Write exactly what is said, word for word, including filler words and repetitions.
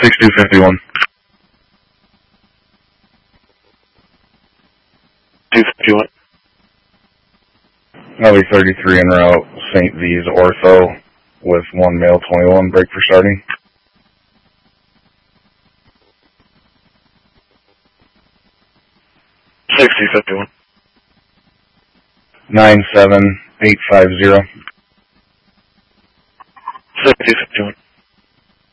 six two five one. two fifty-one. Nelly thirty-three en route, Saint V's Ortho with one male twenty-one, break for starting. sixty fifty-one. nine seven eight five zero. sixty fifty-one.